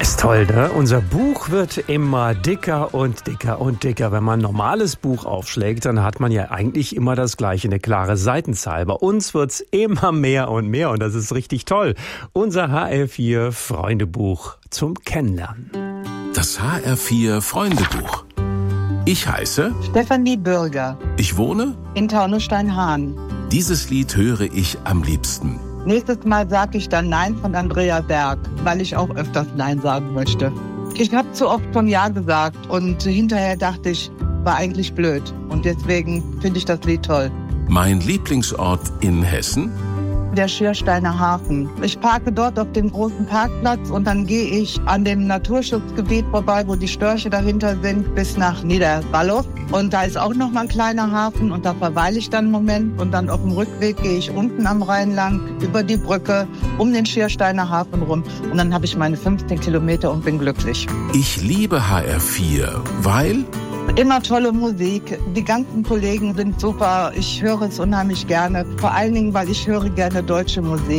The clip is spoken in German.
Ist toll, ne? Unser Buch wird immer dicker und dicker und dicker. Wenn man ein normales Buch aufschlägt, dann hat man ja eigentlich immer das gleiche, eine klare Seitenzahl. Bei uns wird's immer mehr und das ist richtig toll. Unser HR4 Freundebuch zum Kennenlernen. Das HR4 Freundebuch. Ich heiße Stefanie Bürger. Ich wohne In Taunusstein-Hahn. Dieses Lied höre ich am liebsten. Nächstes Mal sage ich dann Nein von Andrea Berg, weil ich auch öfters Nein sagen möchte. Ich habe zu oft schon Ja gesagt und hinterher dachte ich, war eigentlich blöd. Und deswegen finde ich das Lied toll. Mein Lieblingsort in Hessen? Der Schiersteiner Hafen. Ich parke dort auf dem großen Parkplatz und dann gehe ich an dem Naturschutzgebiet vorbei, wo die Störche dahinter sind, bis nach Niederwallow. Und da ist auch noch mal ein kleiner Hafen und da verweile ich dann einen Moment. Und dann auf dem Rückweg gehe ich unten am Rhein lang, über die Brücke, um den Schiersteiner Hafen rum. Und dann habe ich meine 15 Kilometer und bin glücklich. Ich liebe HR4, weil... Immer tolle Musik. Die ganzen Kollegen sind super. Ich höre es unheimlich gerne. Vor allen Dingen, weil ich höre gerne deutsche Musik.